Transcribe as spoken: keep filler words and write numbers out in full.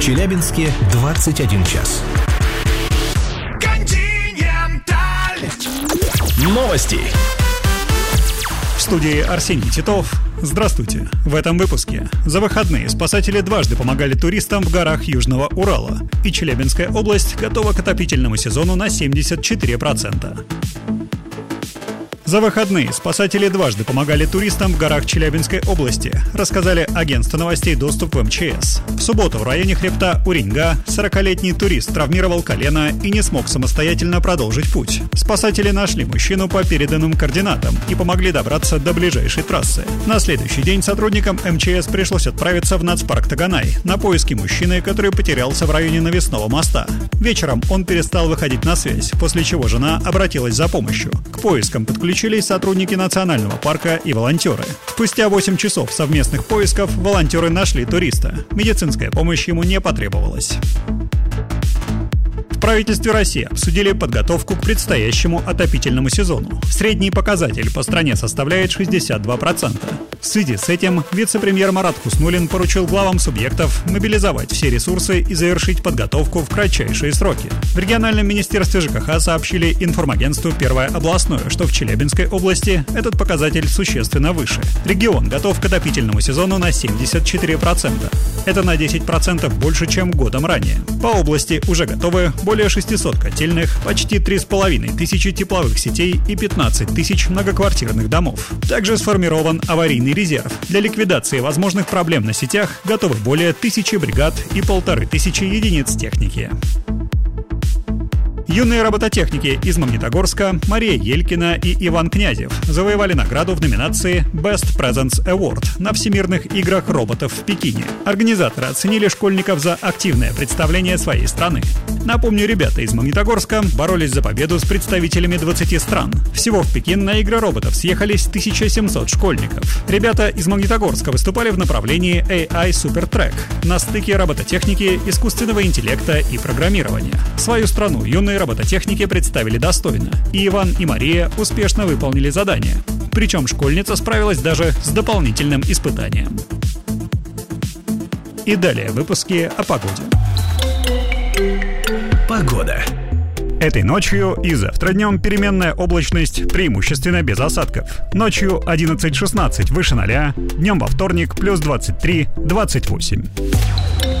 Челябинске двадцать один час. Новости. В студии Арсений Титов. Здравствуйте. В этом выпуске. За выходные спасатели дважды помогали туристам в горах Южного Урала. И Челябинская область готова к отопительному сезону на семьдесят четыре процента. За выходные спасатели дважды помогали туристам в горах Челябинской области, рассказали агентство новостей «Доступ» в эм че эс. В субботу в районе хребта Уреньга сорокалетний турист травмировал колено и не смог самостоятельно продолжить путь. Спасатели нашли мужчину по переданным координатам и помогли добраться до ближайшей трассы. На следующий день сотрудникам эм че эс пришлось отправиться в нацпарк Таганай на поиски мужчины, который потерялся в районе навесного моста. Вечером он перестал выходить на связь, после чего жена обратилась за помощью. К поискам подключились сотрудники национального парка и волонтеры. Спустя восемь часов совместных поисков волонтеры нашли туриста. Медицинская помощь ему не потребовалась. В правительстве России обсудили подготовку к предстоящему отопительному сезону. Средний показатель по стране составляет шестьдесят два процента. В связи с этим вице-премьер Марат Хуснуллин поручил главам субъектов мобилизовать все ресурсы и завершить подготовку в кратчайшие сроки. В региональном министерстве жэ ка ха сообщили информагентству «Первое областное», что в Челябинской области этот показатель существенно выше. Регион готов к отопительному сезону на семьдесят четыре процента. Это на десять процентов больше, чем годом ранее. По области уже готовы более шестисот котельных, почти три с половиной тысячи тепловых сетей и пятнадцать тысяч многоквартирных домов. Также сформирован аварийный резерв. Для ликвидации возможных проблем на сетях готовы более тысячи бригад и полторы тысячи единиц техники. Юные робототехники из Магнитогорска Мария Елькина и Иван Князев завоевали награду в номинации Best Presence Award на Всемирных играх роботов в Пекине. Организаторы оценили школьников за активное представление своей страны. Напомню, ребята из Магнитогорска боролись за победу с представителями двадцати стран. Всего в Пекин на игры роботов съехались тысяча семьсот школьников. Ребята из Магнитогорска выступали в направлении эй ай Super Track на стыке робототехники, искусственного интеллекта и программирования. Свою страну юные робототехники представили достойно, и Иван и Мария успешно выполнили задание. Причем школьница справилась даже с дополнительным испытанием. И далее выпуски о погоде. Погода. Этой ночью и завтра днем переменная облачность, преимущественно без осадков. Ночью одиннадцать-шестнадцать выше ноля, днем во вторник плюс двадцать три - двадцать восемь.